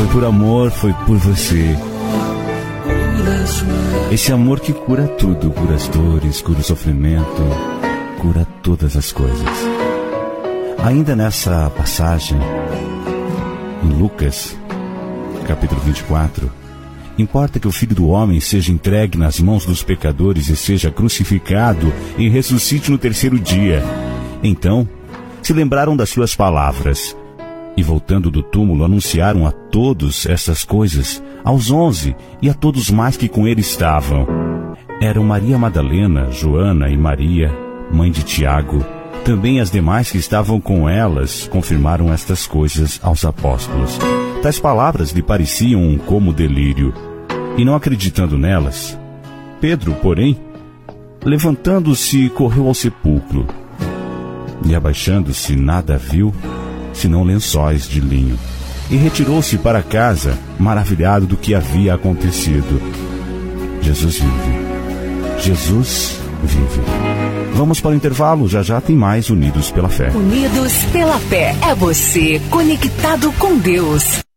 por amor, foi por você. Esse amor que cura tudo, cura as dores, cura o sofrimento, cura todas as coisas. Ainda nessa passagem, em Lucas, capítulo 24, importa que o Filho do Homem seja entregue nas mãos dos pecadores e seja crucificado e ressuscite no terceiro dia. Então, se lembraram das suas palavras e, voltando do túmulo, anunciaram a todos essas coisas, aos 11 e a todos mais que com ele estavam. Eram Maria Madalena, Joana e Maria, mãe de Tiago. Também as demais que estavam com elas confirmaram estas coisas aos apóstolos. Tais palavras lhe pareciam como delírio, e não acreditando nelas, Pedro, porém, levantando-se, correu ao sepulcro, e abaixando-se nada viu, senão lençóis de linho, e retirou-se para casa, maravilhado do que havia acontecido. Jesus vive. Jesus vive. Vamos para o intervalo, já tem mais Unidos pela Fé. Unidos pela Fé, é você conectado com Deus.